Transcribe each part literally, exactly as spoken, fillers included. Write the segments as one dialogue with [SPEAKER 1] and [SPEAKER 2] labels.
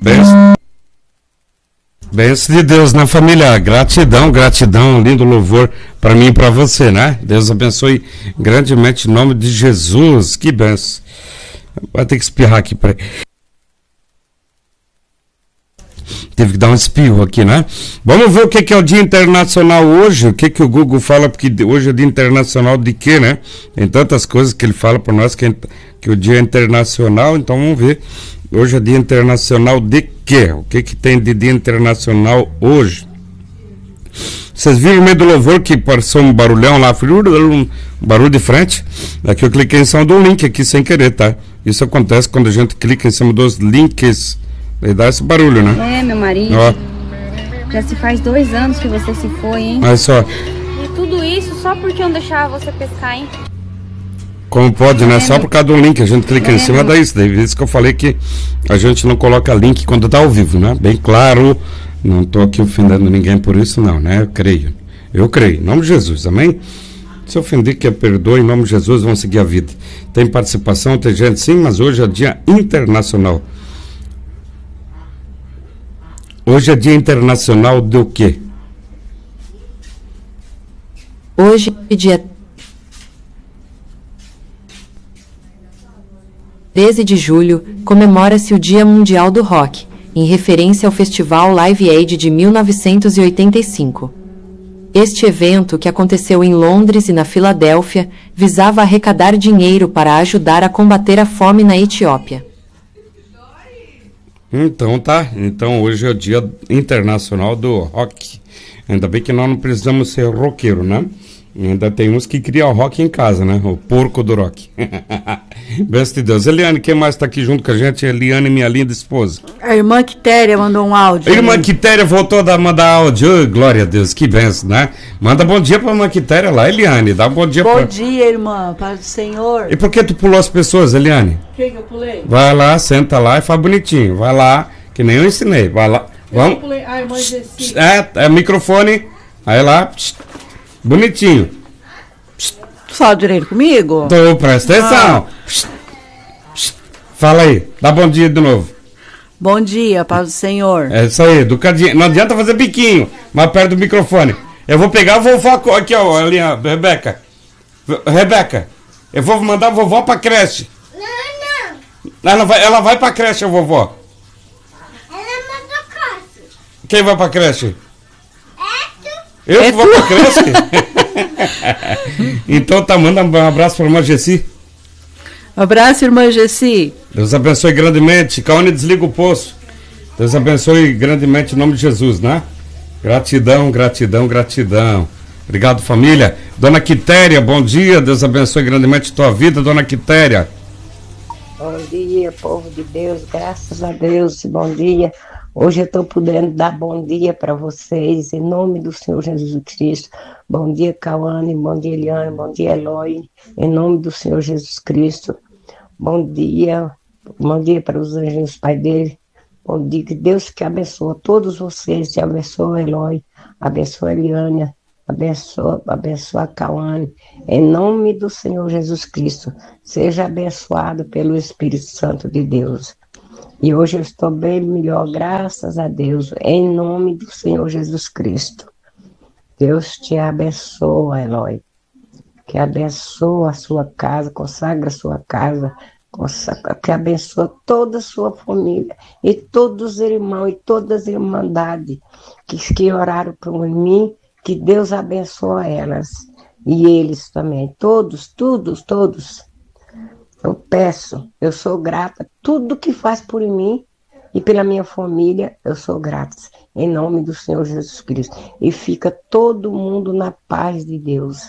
[SPEAKER 1] Benção. Benção de Deus na família. Gratidão, gratidão, lindo louvor para mim e para você, né? Deus abençoe grandemente em nome de Jesus. Que benção. Vai ter que espirrar aqui para Teve que dar um espirro aqui, né? Vamos ver o que, que é o Dia Internacional hoje, o que, que o Google fala, porque hoje é Dia Internacional de quê, né? Tem tantas coisas que ele fala para nós que, é, que o Dia Internacional, então vamos ver. Hoje é Dia Internacional de quê? O que, que tem de Dia Internacional hoje? Vocês viram no meio do louvor que passou um barulhão lá, um barulho de frente? Aqui eu cliquei em cima do link aqui sem querer, tá? Isso acontece quando a gente clica em cima dos links. Daí dá esse barulho, né?
[SPEAKER 2] É, meu marido. Ó. Já se faz dois anos que você se foi, hein?
[SPEAKER 1] Olha só.
[SPEAKER 2] E tudo isso só porque eu não deixava você pescar, hein?
[SPEAKER 1] Como pode, é, né? Só por causa do link, a gente clica é, em cima, dá isso. Daí isso que eu falei que a gente não coloca link quando tá ao vivo, né? Bem claro, não tô aqui ofendendo ninguém por isso, não, né? Eu creio. Eu creio. Em nome de Jesus, amém? Se ofender, que perdoe, em nome de Jesus, vamos seguir a vida. Tem participação, tem gente sim, mas hoje é Dia Internacional. Hoje é Dia Internacional do quê?
[SPEAKER 3] Hoje é dia treze de julho, comemora-se o Dia Mundial do Rock, em referência ao Festival Live Aid de mil novecentos e oitenta e cinco. Este evento, que aconteceu em Londres e na Filadélfia, visava arrecadar dinheiro para ajudar a combater a fome na Etiópia.
[SPEAKER 1] Então tá, então hoje é o Dia Internacional do Rock. Ainda bem que nós não precisamos ser roqueiro, né? Ainda tem uns que criam rock em casa, né? O porco do rock. Bênção de Deus. Eliane, quem mais tá aqui junto com a gente? Eliane, minha linda esposa.
[SPEAKER 4] A irmã Quitéria mandou um áudio.
[SPEAKER 1] A irmã Quitéria voltou a mandar áudio. Oh, glória a Deus, que benção, né? Manda bom dia pra irmã Quitéria lá, Eliane. Dá um bom dia
[SPEAKER 4] bom
[SPEAKER 1] pra...
[SPEAKER 4] Bom dia, irmã, paz do Senhor.
[SPEAKER 1] E por que tu pulou as pessoas, Eliane?
[SPEAKER 4] Quem que eu pulei?
[SPEAKER 1] Vai lá, senta lá e faz bonitinho. Vai lá, que nem eu ensinei. Vai lá.
[SPEAKER 4] Eu
[SPEAKER 1] Vamos.
[SPEAKER 4] pulei. Ah, irmã Jessi.
[SPEAKER 1] É, é microfone. Aí lá. Bonitinho.
[SPEAKER 4] Tu fala direito comigo?
[SPEAKER 1] Tô, presta atenção. Ah. Fala aí, dá bom dia de novo.
[SPEAKER 4] Bom dia, paz do Senhor.
[SPEAKER 1] É isso aí, educadinho. Não adianta fazer biquinho, mas perto do microfone. Eu vou pegar a vovó aqui, ó, ali, ó, Rebeca. Rebeca, eu vou mandar a vovó pra creche.
[SPEAKER 5] Não, não.
[SPEAKER 1] Ela vai, ela vai pra creche, a vovó.
[SPEAKER 5] Ela manda creche.
[SPEAKER 1] Quem vai pra creche?
[SPEAKER 5] É tu.
[SPEAKER 1] Eu
[SPEAKER 4] é
[SPEAKER 1] que vou pra creche? Então tá, manda um abraço pra irmã Jessi.
[SPEAKER 4] Um abraço, irmã Jessi.
[SPEAKER 1] Deus abençoe grandemente. Caone, desliga o poço. Deus abençoe grandemente em nome de Jesus, né? Gratidão, gratidão, gratidão. Obrigado, família. Dona Quitéria, bom dia. Deus abençoe grandemente tua vida, Dona Quitéria.
[SPEAKER 6] Bom dia, povo de Deus. Graças a Deus. Bom dia. Hoje eu estou podendo dar bom dia para vocês, em nome do Senhor Jesus Cristo. Bom dia, Cauane, bom dia, Eliane, bom dia, Eloy, em nome do Senhor Jesus Cristo. Bom dia, bom dia para os anjos, pai dele. Bom dia, que Deus que abençoe todos vocês, te abençoe, Eloy, abençoe a Eliane, abençoe, abençoe a Cauane, em nome do Senhor Jesus Cristo. Seja abençoado pelo Espírito Santo de Deus. E hoje eu estou bem melhor, graças a Deus, em nome do Senhor Jesus Cristo. Deus te abençoa, Eloy. Que abençoa a sua casa, consagra a sua casa, consagra, que abençoa toda a sua família, e todos os irmãos, e todas as irmandades que, que oraram por mim, que Deus abençoe elas. E eles também, todos, todos, todos. Eu peço, eu sou grata, tudo que faz por mim e pela minha família, eu sou grata, em nome do Senhor Jesus Cristo. E fica todo mundo na paz de Deus.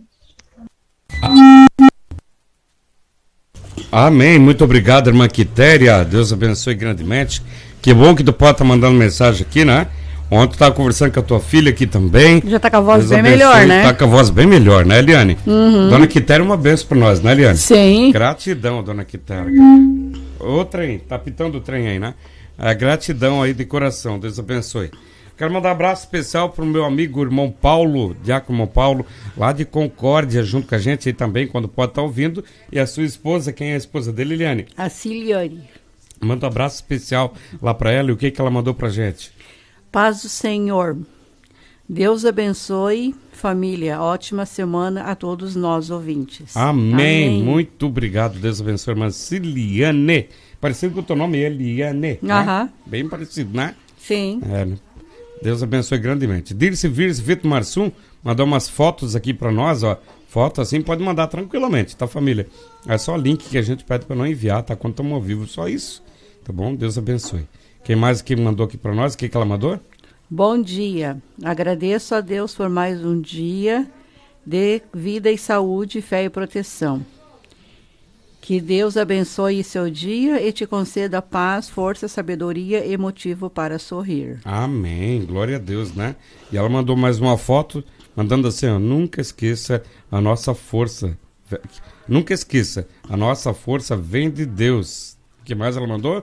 [SPEAKER 1] Amém, muito obrigado, irmã Quitéria, Deus abençoe grandemente. Que bom que tu pode estar mandando mensagem aqui, né? Ontem eu tava conversando com a tua filha aqui também.
[SPEAKER 4] Já tá com a voz
[SPEAKER 1] Deus
[SPEAKER 4] bem
[SPEAKER 1] abençoe,
[SPEAKER 4] melhor, né?
[SPEAKER 1] Tá com a voz bem melhor, né, Eliane?
[SPEAKER 4] Uhum.
[SPEAKER 1] Dona Quitéria, uma benção pra nós, né, Eliane?
[SPEAKER 4] Sim.
[SPEAKER 1] Gratidão, Dona Quitéria. Ô trem, tá pitando o trem aí, né? É, gratidão aí de coração, Deus abençoe. Quero mandar um abraço especial pro meu amigo, irmão Paulo, Diácono Paulo, lá de Concórdia, junto com a gente aí também, quando pode estar ouvindo. E a sua esposa, quem é a esposa dele, Eliane?
[SPEAKER 4] A Ciliane.
[SPEAKER 1] Manda um abraço especial lá para ela e o que, que ela mandou pra gente.
[SPEAKER 4] Paz do Senhor. Deus abençoe, família. Ótima semana a todos nós ouvintes.
[SPEAKER 1] Amém.
[SPEAKER 4] Amém.
[SPEAKER 1] Muito obrigado. Deus abençoe, irmã Ciliane. Parecido com o teu nome, Eliane.
[SPEAKER 4] Aham.
[SPEAKER 1] Né? Bem parecido, né?
[SPEAKER 4] Sim.
[SPEAKER 1] É, né? Deus abençoe grandemente. Dirce Vires Vitor Marsum mandou umas fotos aqui para nós, ó. Foto assim pode mandar tranquilamente, tá, família? É só link que a gente pede para não enviar, tá? Quando estamos ao vivo, só isso. Tá bom? Deus abençoe. Quem mais que mandou aqui para nós? O que, que ela mandou?
[SPEAKER 4] Bom dia. Agradeço a Deus por mais um dia de vida e saúde, fé e proteção. Que Deus abençoe seu dia e te conceda paz, força, sabedoria e motivo para sorrir.
[SPEAKER 1] Amém. Glória a Deus, né? E ela mandou mais uma foto, mandando assim, ó, nunca esqueça a nossa força. Nunca esqueça, a nossa força vem de Deus. O que mais ela mandou?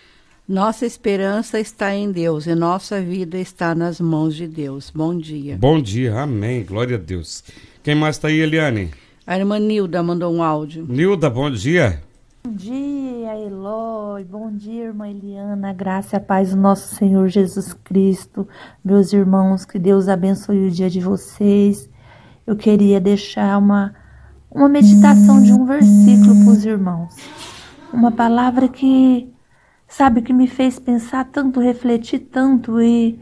[SPEAKER 4] Nossa esperança está em Deus e nossa vida está nas mãos de Deus. Bom dia.
[SPEAKER 1] Bom dia, amém, glória a Deus. Quem mais está aí, Eliane?
[SPEAKER 4] A irmã Nilda mandou um áudio.
[SPEAKER 1] Nilda, bom dia.
[SPEAKER 7] Bom dia, Eloy. Bom dia, irmã Eliana. A graça e a paz do nosso Senhor Jesus Cristo. Meus irmãos, que Deus abençoe o dia de vocês. Eu queria deixar uma, uma meditação de um versículo para os irmãos. Uma palavra que... sabe, que me fez pensar tanto, refletir tanto e,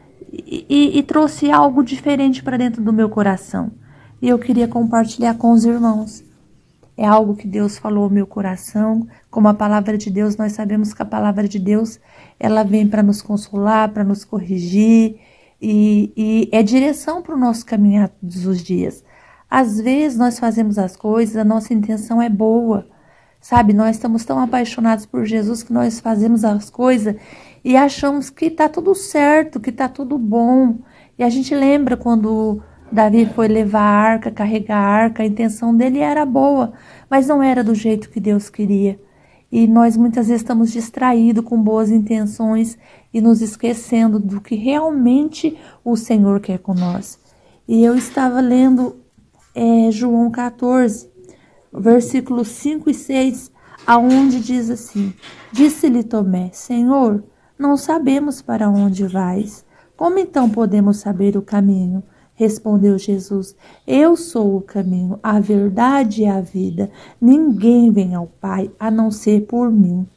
[SPEAKER 7] e, e trouxe algo diferente para dentro do meu coração. E eu queria compartilhar com os irmãos. É algo que Deus falou ao meu coração. Como a palavra de Deus, nós sabemos que a palavra de Deus, ela vem para nos consolar, para nos corrigir. E, e é direção para o nosso caminhar todos os dias. Às vezes nós fazemos as coisas, a nossa intenção é boa. Sabe, nós estamos tão apaixonados por Jesus que nós fazemos as coisas e achamos que está tudo certo, que está tudo bom. E a gente lembra quando Davi foi levar a arca, carregar a arca, a intenção dele era boa, mas não era do jeito que Deus queria. E nós muitas vezes estamos distraídos com boas intenções e nos esquecendo do que realmente o Senhor quer com nós. E eu estava lendo é, João quatorze, versículos cinco e seis, aonde diz assim: disse-lhe Tomé, Senhor, não sabemos para onde vais. Como então podemos saber o caminho? Respondeu Jesus, eu sou o caminho, a verdade e a vida. Ninguém vem ao Pai a não ser por mim.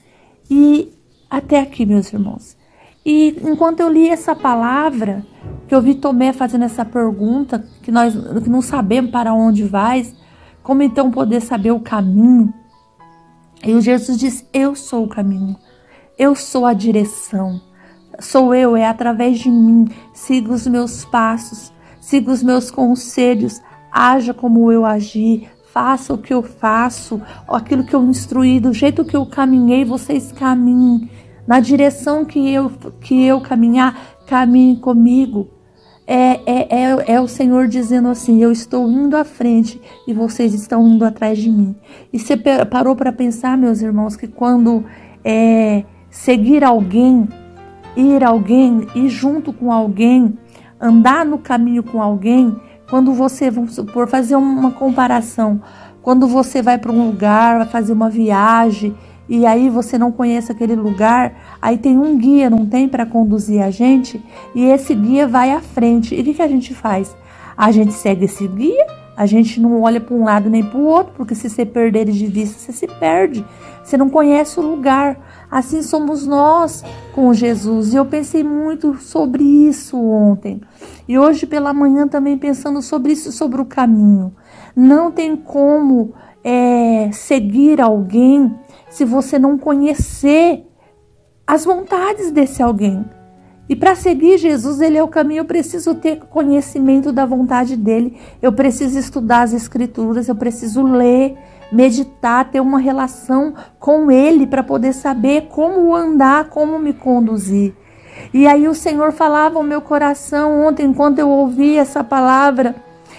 [SPEAKER 7] E até aqui, meus irmãos. E enquanto eu li essa palavra, que eu vi Tomé fazendo essa pergunta, que nós que não sabemos para onde vais, como então poder saber o caminho? E o Jesus diz, eu sou o caminho, eu sou a direção, sou eu, é através de mim, siga os meus passos, siga os meus conselhos, haja como eu agi, faça o que eu faço, aquilo que eu instruí, do jeito que eu caminhei, vocês caminhem, na direção que eu, que eu caminhar, caminhe comigo. É, é, é, é o Senhor dizendo assim, eu estou indo à frente e vocês estão indo atrás de mim. E você parou para pensar, meus irmãos, que quando é, seguir alguém, ir alguém, ir junto com alguém, andar no caminho com alguém, quando você, vamos supor, fazer uma comparação, quando você vai para um lugar, vai fazer uma viagem, e aí você não conhece aquele lugar, aí tem um guia, não tem, para conduzir a gente, e esse guia vai à frente. E o que, que a gente faz? A gente segue esse guia, a gente não olha para um lado nem para o outro, porque se você perder ele de vista, você se perde. Você não conhece o lugar. Assim somos nós com Jesus. E eu pensei muito sobre isso ontem. E hoje pela manhã também pensando sobre isso, sobre o caminho. Não tem como é, seguir alguém se você não conhecer as vontades desse alguém. E para seguir Jesus, ele é o caminho, eu preciso ter conhecimento da vontade dele, eu preciso estudar as escrituras, eu preciso ler, meditar, ter uma relação com ele para poder saber como andar, como me conduzir. E aí o Senhor falava ao meu coração ontem, enquanto eu ouvi essa palavra,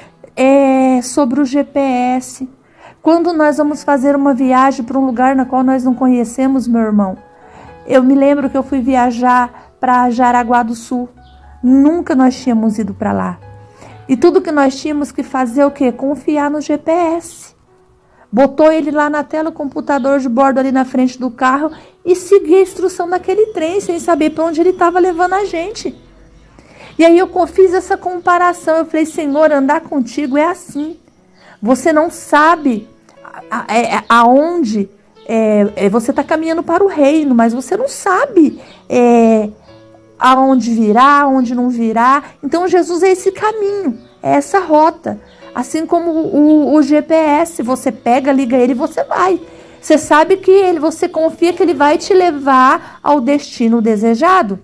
[SPEAKER 7] é, sobre o G P S. Quando nós vamos fazer uma viagem para um lugar na qual nós não conhecemos, meu irmão, eu me lembro que eu fui viajar para Jaraguá do Sul. Nunca nós tínhamos ido para lá. E tudo que nós tínhamos que fazer é o quê? Confiar no G P S. botou ele lá na tela, o computador de bordo ali na frente do carro e seguia a instrução daquele trem, sem saber para onde ele estava levando a gente. E aí eu fiz essa comparação, eu falei, Senhor, andar contigo é assim. Você não sabe aonde é, é, você está caminhando para o reino, mas você não sabe é, aonde virá, aonde não virá. Então Jesus é esse caminho, é essa rota. Assim como o, o G P S, você pega, liga ele e você vai. Você sabe que ele, você confia que ele vai te levar ao destino desejado.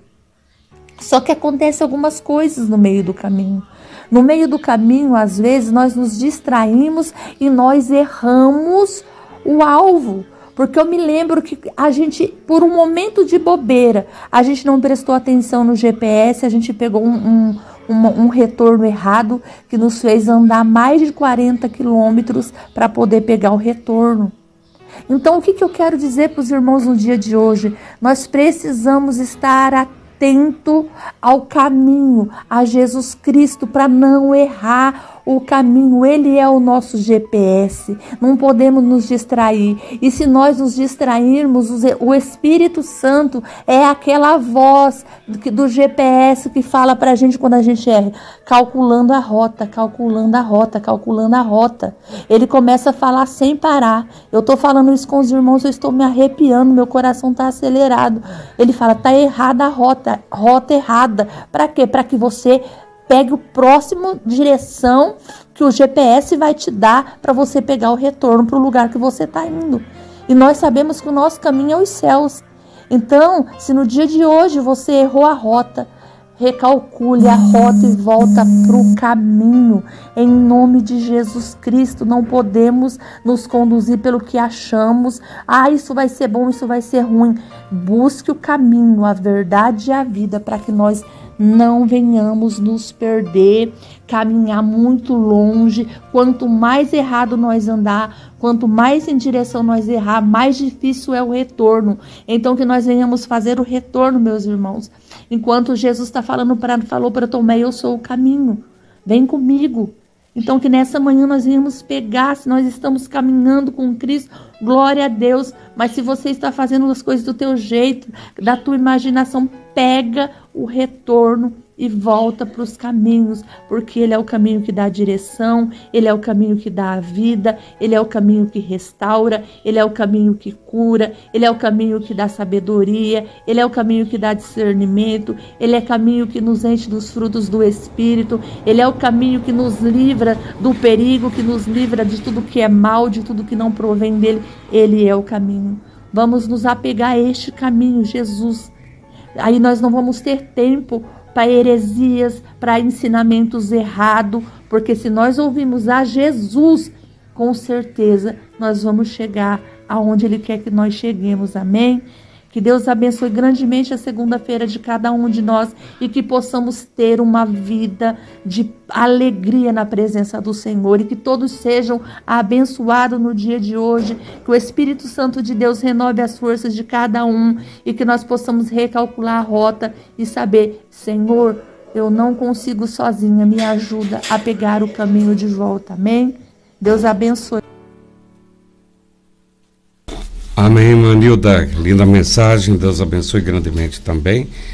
[SPEAKER 7] Só que acontece algumas coisas no meio do caminho. No meio do caminho, às vezes, nós nos distraímos e nós erramos o alvo. Porque eu me lembro que a gente, por um momento de bobeira, a gente não prestou atenção no G P S, a gente pegou um, um, um, um retorno errado que nos fez andar mais de quarenta quilômetros para poder pegar o retorno. Então, o que, que eu quero dizer para os irmãos no dia de hoje? Nós precisamos estar atentos. Atento ao caminho, a Jesus Cristo, para não errar o caminho. Ele é o nosso G P S, não podemos nos distrair. E se nós nos distrairmos, o Espírito Santo é aquela voz do G P S que fala para a gente quando a gente erra, calculando a rota, calculando a rota, calculando a rota. Ele começa a falar sem parar. Eu estou falando isso com os irmãos, eu estou me arrepiando, meu coração está acelerado. Ele fala, tá errada a rota, rota errada. Para quê? Para que você pegue o próximo direção que o G P S vai te dar para você pegar o retorno para o lugar que você está indo. E nós sabemos que o nosso caminho é os céus. Então, se no dia de hoje você errou a rota, recalcule a rota e volta para o caminho. Em nome de Jesus Cristo, não podemos nos conduzir pelo que achamos. Ah, isso vai ser bom, isso vai ser ruim. Busque o caminho, a verdade e a vida, para que nós não venhamos nos perder, caminhar muito longe. Quanto mais errado nós andar, quanto mais em direção nós errar, mais difícil é o retorno. Então que nós venhamos fazer o retorno, meus irmãos. Enquanto Jesus está falando para falou para Tomé, eu sou o caminho, vem comigo. Então que nessa manhã nós venhamos pegar, se nós estamos caminhando com Cristo, glória a Deus. Mas se você está fazendo as coisas do teu jeito, da tua imaginação, pega o retorno e volta para os caminhos, porque Ele é o caminho que dá a direção, Ele é o caminho que dá a vida, Ele é o caminho que restaura, Ele é o caminho que cura, Ele é o caminho que dá sabedoria, Ele é o caminho que dá discernimento, Ele é o caminho que nos enche dos frutos do Espírito, Ele é o caminho que nos livra do perigo, que nos livra de tudo que é mal, de tudo que não provém dEle. Ele é o caminho. Vamos nos apegar a este caminho, Jesus. Aí nós não vamos ter tempo para heresias, para ensinamentos errados, porque se nós ouvirmos a Jesus, com certeza nós vamos chegar aonde Ele quer que nós cheguemos, amém? Que Deus abençoe grandemente a segunda-feira de cada um de nós e que possamos ter uma vida de alegria na presença do Senhor e que todos sejam abençoados no dia de hoje, que o Espírito Santo de Deus renove as forças de cada um e que nós possamos recalcular a rota e saber, Senhor, eu não consigo sozinha, me ajuda a pegar o caminho de volta, amém? Deus abençoe.
[SPEAKER 1] Amém, Manilda. Linda mensagem. Deus abençoe grandemente também.